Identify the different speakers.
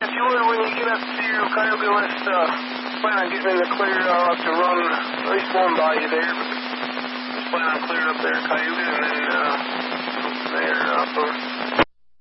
Speaker 1: If you would, when you get up to Cayuga, let's plan on getting in the clear. I'll have to run at least one by you there, but just plan on clearing up there in Cayuga and then there,